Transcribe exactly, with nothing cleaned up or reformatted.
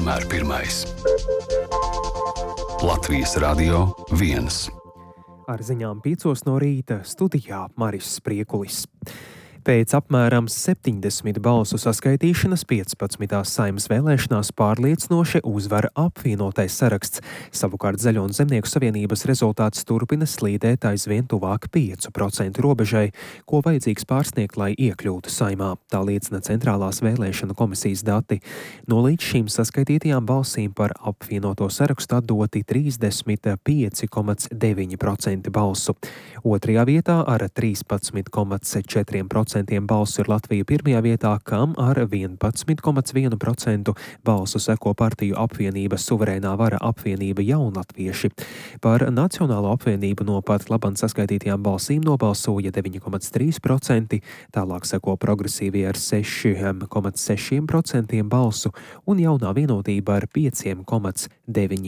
vienmēr pirmais. Latvijas Radio viens. Ar ziņām piecos no rīta studijā Maris Spriekulis. Pēc apmēram septiņdesmit balsu saskaitīšanas piecpadsmitās Saeimas vēlēšanās pārliecinoši uzvar apvienotais saraksts. Savukārt Zaļo un Zemnieku savienības rezultāts turpina slīdēt aizvien tuvāk piecu procentu robežai, ko vajadzīgs pārsniegt, lai iekļūtu Saeimā. Tā liecina Centrālās vēlēšanu komisijas dati. No līdz šīm saskaitītajām balsīm par apvienoto sarakstu atdoti trīsdesmit pieci komats deviņi procenti balsu. Otrajā vietā ar trīspadsmit komats četri procenti balsu ir Latvija pirmajā vietā, kam ar vienpadsmit komats vienu procentu balsu seko partiju apvienība Suverēnā vara apvienība Jaunatvieši. Par Nacionālo apvienību no pat laban saskaitītajām balsīm nobalsoja deviņi komats trīs procenti, tālāk seko Progresīvie ar seši komats seši procenti balsu un Jaunā vienotība ar pieci komats deviņi